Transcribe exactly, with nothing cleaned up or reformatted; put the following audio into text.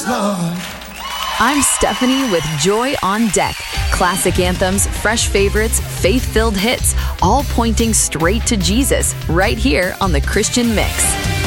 Yes, Lord. I'm Stephanie with Joy on Deck. Classic anthems, fresh favorites, faith-filled hits, all pointing straight to Jesus, right here on The Christian Mix.